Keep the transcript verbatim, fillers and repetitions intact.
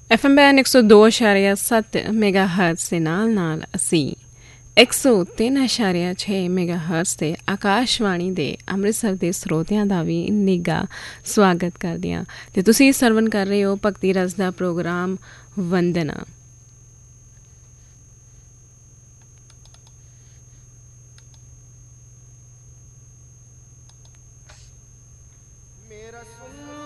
F M ban ਇੱਕ ਸੌ ਦੋ ਅਸ਼ਾਰੀਆ ਸੱਤ ਮੈਗਾ ਹਰਟਸ ਦੇ ਨਾਲ ਨਾਲ ਅਸੀਂ ਇੱਕ ਸੌ ਤਿੰਨ ਅਸ਼ਾਰੀਆ ਛੇ ਮੈਗਾ ਹਰਟਸ 'ਤੇ ਆਕਾਸ਼ਵਾਣੀ ਦੇ ਅੰਮ੍ਰਿਤਸਰ ਦੇ ਸਰੋਤਿਆਂ ਦਾ ਵੀ ਨਿੱਘਾ ਸਵਾਗਤ ਕਰਦੇ ਹਾਂ ਅਤੇ ਤੁਸੀਂ ਸਰਵਣ ਕਰ ਰਹੇ ਹੋ ਭਗਤੀ ਰਸ ਦਾ ਪ੍ਰੋਗਰਾਮ ਵੰਦਨਾ। ਮੇਰਾ ਸੁਣ